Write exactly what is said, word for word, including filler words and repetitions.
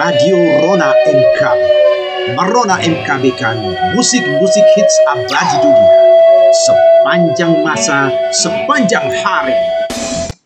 Radio Rona M K B. Merona M K B kan musik-musik hits abadi dunia sepanjang masa, sepanjang hari.